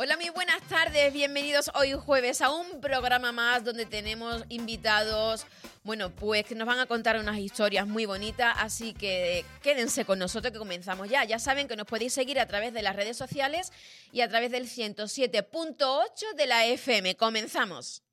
Hola, muy buenas tardes, bienvenidos hoy jueves a un programa más donde tenemos invitados, pues que nos van a contar unas historias muy bonitas, así que quédense con nosotros que comenzamos ya. Ya saben que nos podéis seguir a través de las redes sociales y a través del 107.8 de la FM. Comenzamos.